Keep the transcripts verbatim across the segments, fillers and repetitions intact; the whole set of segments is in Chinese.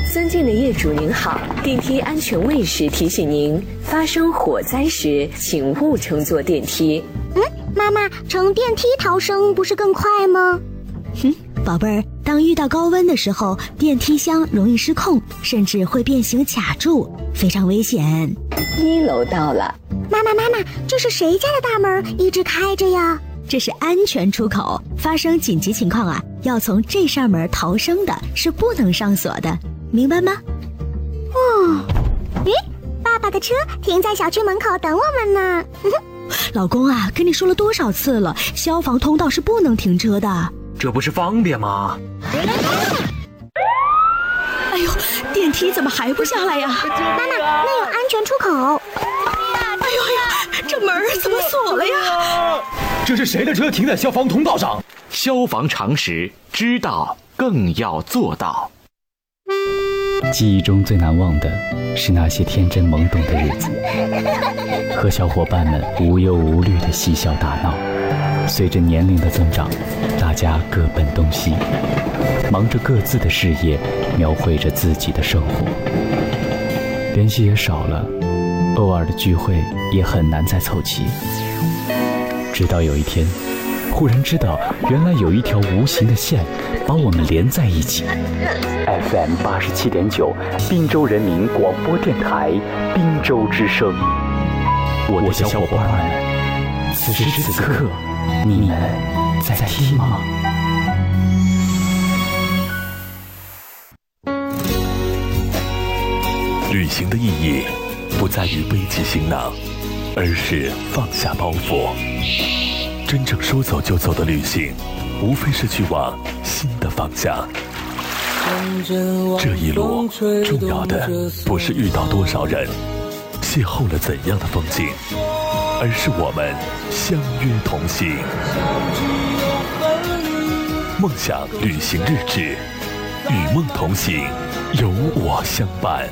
尊敬的业主您好，电梯安全卫士提醒您，发生火灾时请勿乘坐电梯。 嗯，妈妈，乘电梯逃生不是更快吗？ 哼，宝贝儿，当遇到高温的时候，电梯箱容易失控，甚至会变形卡住，非常危险。 一楼到了。 妈妈妈妈，这是谁家的大门一直开着呀？ 这是安全出口，发生紧急情况啊，要从这扇门逃生的，是不能上锁的，明白吗？ 哦，咦，爸爸的车停在小区门口等我们呢。 老公啊，跟你说了多少次了，消防通道是不能停车的。 这不是方便吗？ 哎呦，电梯怎么还不下来呀？ 妈妈，那有安全出口。 哎呦哎呦，这门怎么锁了呀？ 这是谁的车停在消防通道上？ 消防常识，知道更要做到。 记忆中最难忘的是那些天真懵懂的日子，和小伙伴们无忧无虑的嬉笑打闹。随着年龄的增长，大家各奔东西，忙着各自的事业，描绘着自己的生活，联系也少了，偶尔的聚会也很难再凑齐。直到有一天，忽然知道原来有一条无形的线把我们连在一起。 F M 八十七点九，滨州人民广播电台，滨州之声。我的小伙伴们，此时此刻，你们在听吗？ 旅行的意义不在于背起行囊，而是放下包袱。真正说走就走的旅行，无非是去往新的方向。这一路重要的不是遇到多少人，邂逅了怎样的风景，而是我们相约同行。梦想旅行日志，与梦同行，有我相伴。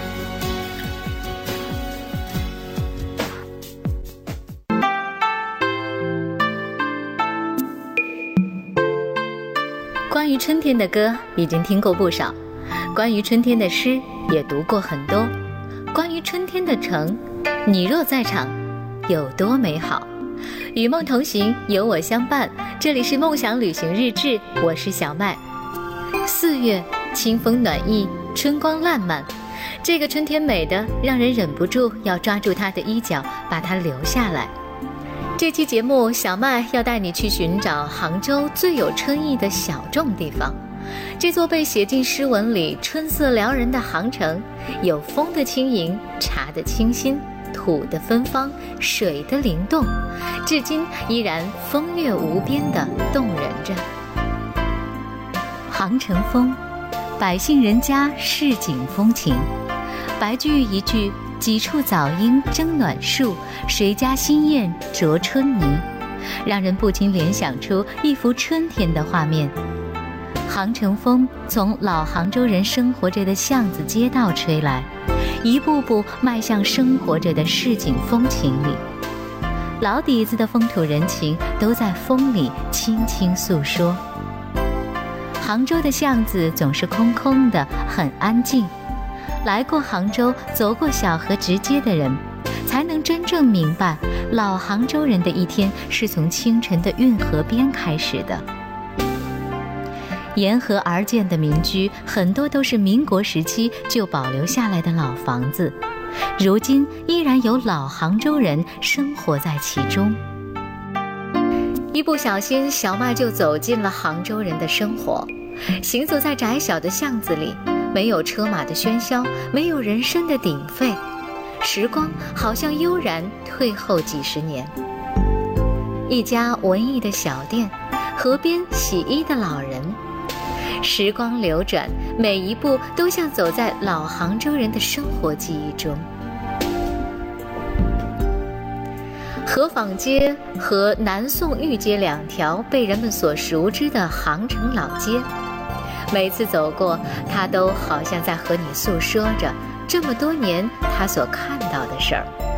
关于春天的歌已经听过不少，关于春天的诗也读过很多，关于春天的城，你若在场，有多美好？与梦同行，有我相伴。这里是梦想旅行日志，我是小麦。四月，清风暖意，春光烂漫，这个春天美得让人忍不住要抓住它的衣角，把它留下来。这期节目，小麦要带你去寻找杭州最有春意的小众地方。这座被写进诗文里春色撩人的杭城，有风的轻盈，茶的清新，土的芬芳，水的灵动，至今依然风月无边地动人着。杭城风，百姓人家市井风情，白居易一句，几处早莺争暖树，谁家新燕啄春泥，让人不禁联想出一幅春天的画面。杭城风从老杭州人生活着的巷子街道吹来，一步步迈向生活着的市井风情里，老底子的风土人情都在风里轻轻诉说。杭州的巷子总是空空的，很安静。来过杭州，走过小河直街的人，才能真正明白老杭州人的一天是从清晨的运河边开始的。沿河而建的民居，很多都是民国时期就保留下来的老房子，如今依然有老杭州人生活在其中。一不小心，小麦就走进了杭州人的生活。行走在窄小的巷子里，没有车马的喧嚣，没有人声的鼎沸，时光好像悠然退后几十年。一家文艺的小店，河边洗衣的老人，时光流转，每一步都像走在老杭州人的生活记忆中。河坊街和南宋御街两条被人们所熟知的杭城老街，每次走过，它都好像在和你诉说着这么多年他所看到的事儿。